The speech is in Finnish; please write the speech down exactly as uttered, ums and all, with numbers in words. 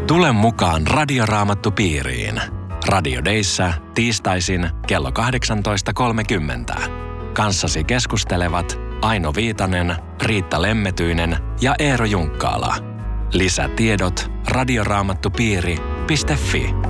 Tule mukaan Radioraamattupiiriin. Radio Dayssä tiistaisin kello kahdeksantoista kolmekymmentä. Kanssasi keskustelevat Aino Viitanen, Riitta Lemmetyinen ja Eero Junkkaala. Lisätiedot radioraamattupiiri piste fi.